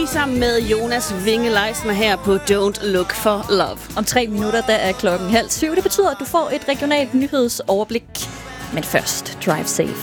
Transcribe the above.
lige sammen med Jonas Winge Leisner her på Don't Look for Love. Om 3 minutter, der er 6:30. Det betyder, at du får et regionalt nyhedsoverblik. Men først, drive safe.